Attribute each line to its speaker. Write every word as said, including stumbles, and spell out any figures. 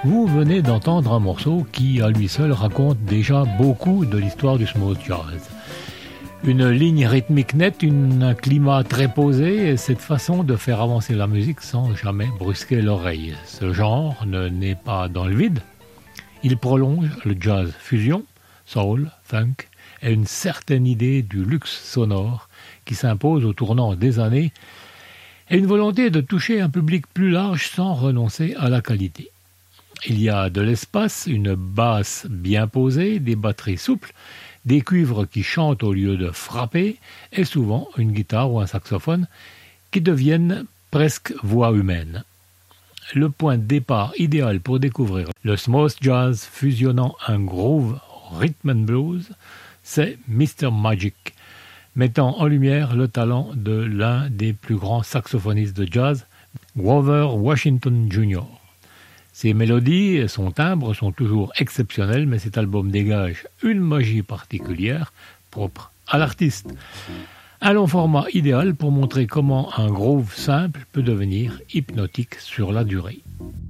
Speaker 1: Vous venez d'entendre un morceau qui, à lui seul, raconte déjà beaucoup de l'histoire du smooth jazz. Une ligne rythmique nette, une, un climat très posé, et cette façon de faire avancer la musique sans jamais brusquer l'oreille. Ce genre ne naît pas dans le vide. Il prolonge le jazz fusion, soul, funk, et une certaine idée du luxe sonore qui s'impose au tournant des années, et une volonté de toucher un public plus large sans renoncer à la qualité. Il y a de l'espace, une basse bien posée, des batteries souples, des cuivres qui chantent au lieu de frapper, et souvent une guitare ou un saxophone qui deviennent presque voix humaine. Le point de départ idéal pour découvrir le smooth jazz fusionnant un groove rhythm and blues, c'est mister Magic, mettant en lumière le talent de l'un des plus grands saxophonistes de jazz, Grover Washington junior Ses mélodies et son timbre sont toujours exceptionnels, mais cet album dégage une magie particulière, propre à l'artiste. Un long format idéal pour montrer comment un groove simple peut devenir hypnotique sur la durée.